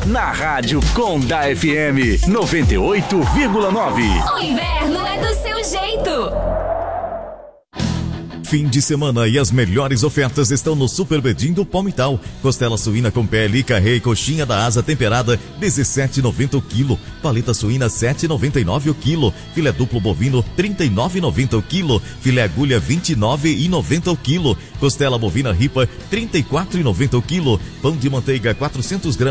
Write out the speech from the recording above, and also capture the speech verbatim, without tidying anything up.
na Rádio Conda F M noventa e oito vírgula nove. O inverno é do seu jeito. Fim de semana e as melhores ofertas estão no Super Bedim do Palmital. Costela suína com pele, carré e coxinha da asa temperada, dezessete reais e noventa centavos o quilo. Paleta suína, sete reais e noventa e nove centavos o quilo. Filé duplo bovino, trinta e nove reais e noventa centavos o quilo. Filé agulha, vinte e nove reais e noventa centavos o quilo. Costela bovina ripa, trinta e quatro reais e noventa centavos o quilo. Pão de manteiga, quatrocentos gramas.